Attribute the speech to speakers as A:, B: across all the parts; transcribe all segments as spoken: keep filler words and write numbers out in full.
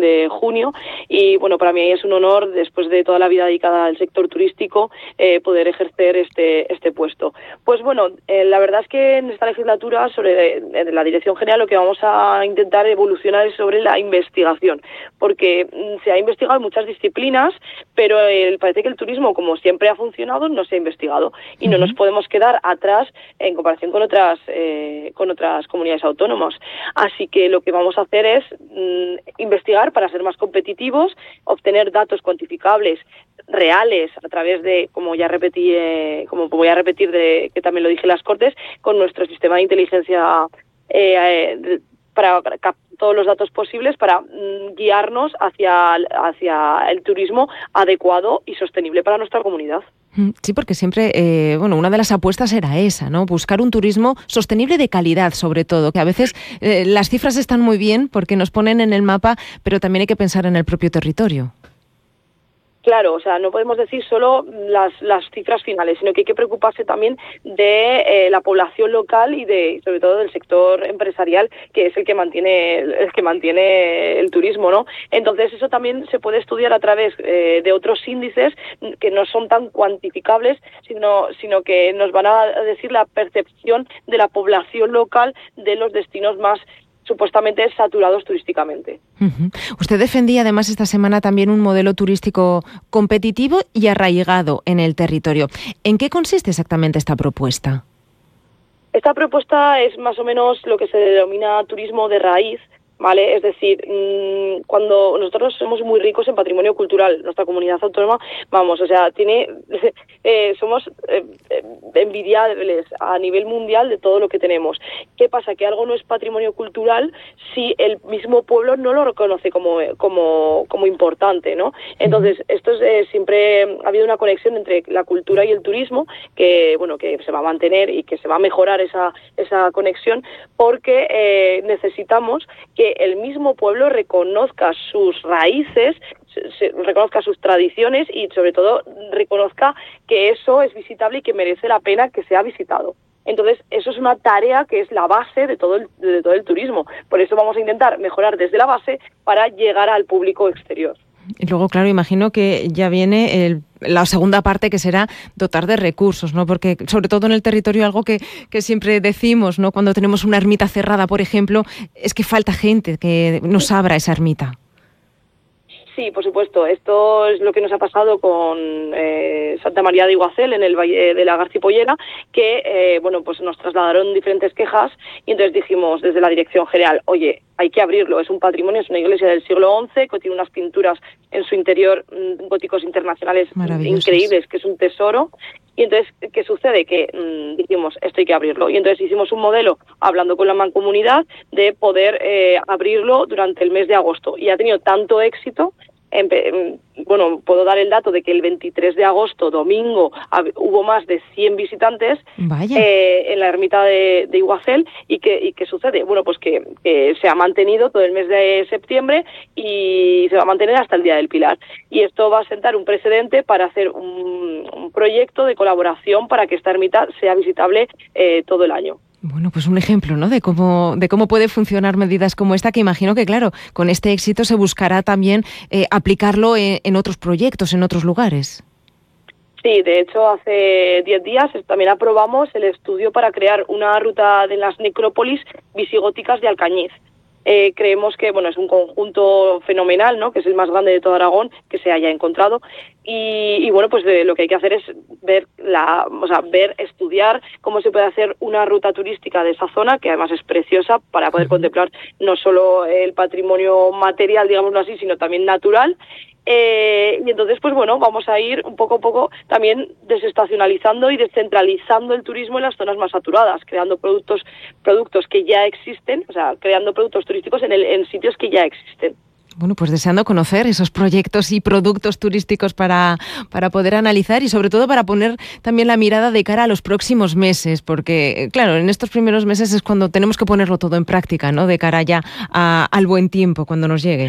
A: de junio y bueno, para mí es un honor, después de toda la vida dedicada al sector turístico, eh, poder ejercer este, este puesto. Pues bueno, eh, la verdad es que en esta legislatura, sobre en la Dirección General, lo que vamos a intentar evolucionar es sobre la investigación, porque mm, se ha investigado en muchas disciplinas, pero eh, parece que el turismo, como siempre ha funcionado, no se ha investigado y no nos podemos quedar atrás en comparación con otras eh, con otras comunidades autónomas. Así que lo que vamos a hacer es mmm, investigar para ser más competitivos, obtener datos cuantificables reales a través de, como ya repetí, eh, como voy a repetir, de, que también lo dije en las Cortes, con nuestro sistema de inteligencia eh, eh, para captar todos los datos posibles para mm, guiarnos hacia, hacia el turismo adecuado y sostenible para nuestra comunidad.
B: Sí, porque siempre, eh, bueno, una de las apuestas era esa, ¿no? Buscar un turismo sostenible de calidad, sobre todo, que a veces eh, las cifras están muy bien porque nos ponen en el mapa, pero también hay que pensar en el propio territorio.
A: Claro, o sea, no podemos decir solo las, las cifras finales, sino que hay que preocuparse también de eh, la población local y de, sobre todo, del sector empresarial, que es el que mantiene el que mantiene el turismo, ¿no? Entonces, eso también se puede estudiar a través eh, de otros índices que no son tan cuantificables, sino sino que nos van a decir la percepción de la población local de los destinos más supuestamente saturados turísticamente.
B: Uh-huh. Usted defendía además esta semana también un modelo turístico competitivo y arraigado en el territorio. ¿En qué consiste exactamente esta propuesta?
A: Esta propuesta es más o menos lo que se denomina turismo de raíz, ¿vale? Es decir, mmm, cuando nosotros somos muy ricos en patrimonio cultural, nuestra comunidad autónoma, vamos, o sea, tiene, eh, somos eh, envidiables a nivel mundial de todo lo que tenemos. ¿Qué pasa? Que algo no es patrimonio cultural si el mismo pueblo no lo reconoce como como como importante, ¿no? Entonces, esto es, eh, siempre ha habido una conexión entre la cultura y el turismo que, bueno, que se va a mantener y que se va a mejorar esa esa conexión porque eh, necesitamos que el mismo pueblo reconozca sus raíces, se reconozca sus tradiciones y sobre todo reconozca que eso es visitable y que merece la pena que sea visitado. Entonces, eso es una tarea que es la base de todo el, de todo el turismo. Por eso vamos a intentar mejorar desde la base para llegar al público exterior.
B: Y luego, claro, imagino que ya viene el, la segunda parte, que será dotar de recursos, ¿no? Porque, sobre todo en el territorio, algo que, que siempre decimos, ¿no? Cuando tenemos una ermita cerrada, por ejemplo, es que falta gente que nos abra esa ermita.
A: Sí, por supuesto. Esto es lo que nos ha pasado con eh, Santa María de Iguacel, en el Valle de la Garcipollera, que eh, bueno, pues nos trasladaron diferentes quejas y entonces dijimos desde la Dirección General, oye, hay que abrirlo, es un patrimonio, es una iglesia del siglo once que tiene unas pinturas en su interior mmm, góticos internacionales increíbles, que es un tesoro. Y entonces, ¿qué sucede? Que mmm, dijimos, esto hay que abrirlo. Y entonces hicimos un modelo, hablando con la mancomunidad, de poder eh, abrirlo durante el mes de agosto. Y ha tenido tanto éxito, en, bueno, puedo dar el dato de que el veintitrés de agosto, domingo, hab, hubo más de cien visitantes eh, en la ermita de, de Iguacel. ¿Y qué, y qué sucede? Bueno, pues que, que se ha mantenido todo el mes de septiembre y se va a mantener hasta el Día del Pilar. Y esto va a sentar un precedente para hacer un, un proyecto de colaboración para que esta ermita sea visitable eh, todo el año.
B: Bueno, pues un ejemplo, ¿no?, de cómo de cómo puede funcionar medidas como esta, que imagino que, claro, con este éxito se buscará también eh, aplicarlo en, en otros proyectos, en otros lugares.
A: Sí, de hecho, hace diez días también aprobamos el estudio para crear una ruta de las necrópolis visigóticas de Alcañiz. Eh, creemos que bueno es un conjunto fenomenal, ¿no?, que es el más grande de todo Aragón que se haya encontrado y, y bueno pues de, lo que hay que hacer es ver la o sea ver estudiar cómo se puede hacer una ruta turística de esa zona, que además es preciosa, para poder contemplar no solo el patrimonio material, digámoslo así, sino también natural. Eh, y entonces, pues bueno, vamos a ir un poco a poco también desestacionalizando y descentralizando el turismo en las zonas más saturadas, creando productos productos que ya existen, o sea, creando productos turísticos en, el, en sitios que ya existen.
B: Bueno, pues deseando conocer esos proyectos y productos turísticos para, para poder analizar y sobre todo para poner también la mirada de cara a los próximos meses, porque claro, en estos primeros meses es cuando tenemos que ponerlo todo en práctica, ¿no?, de cara ya a, al buen tiempo cuando nos llegue.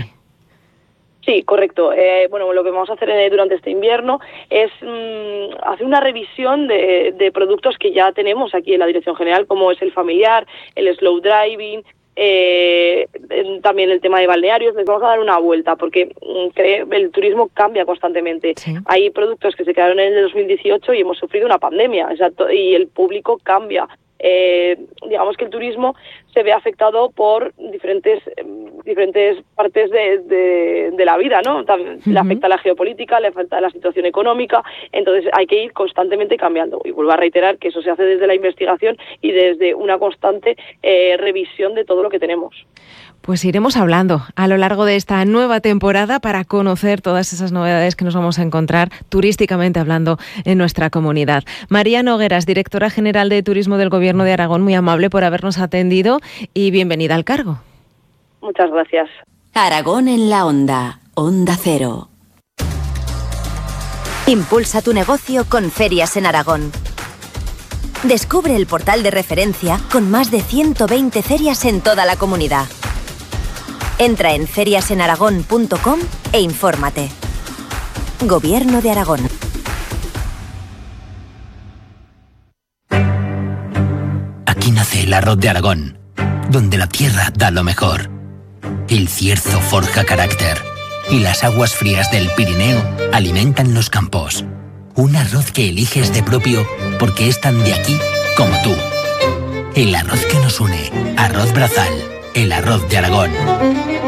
A: Sí, correcto. Eh, bueno, lo que vamos a hacer durante este invierno es mmm, hacer una revisión de, de productos que ya tenemos aquí en la Dirección General, como es el familiar, el slow driving, eh, también el tema de balnearios. Les vamos a dar una vuelta porque el turismo cambia constantemente. Sí. Hay productos que se quedaron en el dos mil dieciocho y hemos sufrido una pandemia, exacto, y el público cambia. Eh, digamos que el turismo se ve afectado por diferentes diferentes partes de, de, de la vida, ¿no? También uh-huh. Le afecta la geopolítica, le afecta la situación económica, entonces hay que ir constantemente cambiando. Y vuelvo a reiterar que eso se hace desde la investigación y desde una constante eh, revisión de todo lo que tenemos.
B: Pues iremos hablando a lo largo de esta nueva temporada para conocer todas esas novedades que nos vamos a encontrar turísticamente hablando en nuestra comunidad. María Nogueras, directora general de Turismo del Gobierno de Aragón, muy amable por habernos atendido y bienvenida al cargo.
A: Muchas gracias.
C: Aragón en la Onda, Onda Cero. Impulsa tu negocio con Ferias en Aragón. Descubre el portal de referencia con más de ciento veinte ferias en toda la comunidad. Entra en ferias en aragón punto com e infórmate. Gobierno de Aragón.
D: Aquí nace el arroz de Aragón, donde la tierra da lo mejor. El Cierzo forja carácter y las aguas frías del Pirineo alimentan los campos. Un arroz que eliges de propio porque es tan de aquí como tú. El arroz que nos une, Arroz Brazal, el arroz de Aragón.